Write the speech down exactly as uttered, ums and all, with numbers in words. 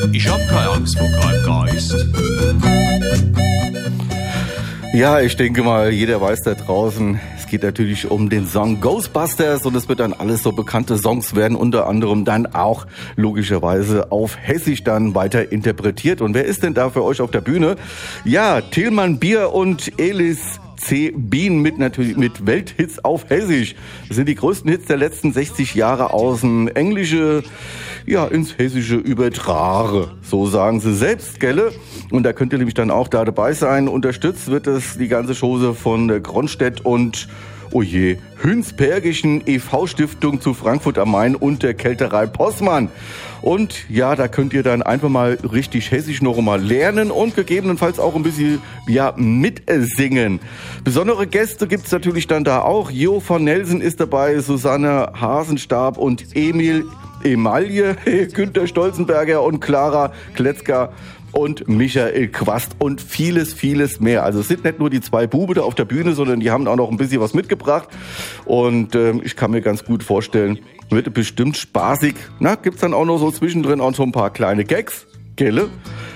Ich hab keine Angst vor keinem Geist. Ja, ich denke mal, jeder weiß da draußen, es geht natürlich um den Song Ghostbusters und es wird dann alles so bekannte Songs werden, unter anderem dann auch logischerweise auf Hessisch dann weiter interpretiert. Und wer ist denn da für euch auf der Bühne? Ja, Tilman Bier und Elis C. Bean mit natürlich mit Welthits auf Hessisch. Das sind die größten Hits der letzten sechzig Jahre aus dem Englische, ja, ins Hessische übertrage. So sagen sie selbst, gelle. Und da könnt ihr nämlich dann auch da dabei sein. Unterstützt wird es die ganze Chose von der Gronstedt und, oh je, Hünsbergischen E V-Stiftung zu Frankfurt am Main und der Kälterei Possmann. Und ja, da könnt ihr dann einfach mal richtig Hessisch noch mal lernen und gegebenenfalls auch ein bisschen, ja, mitsingen. Besondere Gäste gibt's natürlich dann da auch. Jo von Nelson ist dabei, Susanne Hasenstab und Emil Emaille, Günter Stolzenberger und Clara Kletzger und Michael Quast und vieles, vieles mehr. Also es sind nicht nur die zwei Bube da auf der Bühne, sondern die haben auch noch ein bisschen was mitgebracht. Und ähm, ich kann mir ganz gut vorstellen, wird bestimmt spaßig. Na, gibt's dann auch noch so zwischendrin auch so ein paar kleine Gags, gelle?